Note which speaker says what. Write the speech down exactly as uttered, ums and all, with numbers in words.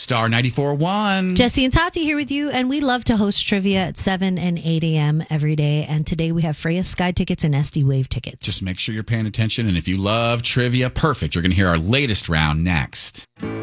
Speaker 1: Star ninety-four point one.
Speaker 2: Jesse and Tati here with you, and we love to host trivia at seven and eight a.m. every day. And today we have Freya Sky tickets and S D Wave tickets.
Speaker 1: Just make sure you're paying attention, and if you love trivia, perfect. You're going to hear our latest round next.